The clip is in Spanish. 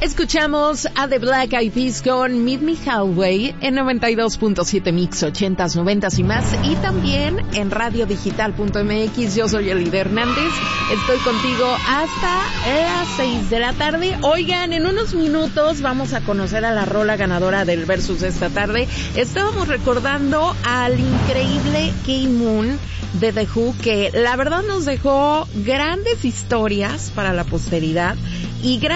Escuchamos a The Black Eyed Peas con Meet Me Halfway en 92.7 Mix 80s, 90s y más, y también en radiodigital.mx. Yo soy Elida Hernández, estoy contigo hasta las 6 de la tarde. Oigan, en unos minutos vamos a conocer a la rola ganadora del Versus de esta tarde. Estábamos recordando al increíble K-Moon de The Who, que la verdad nos dejó grandes historias para la posteridad y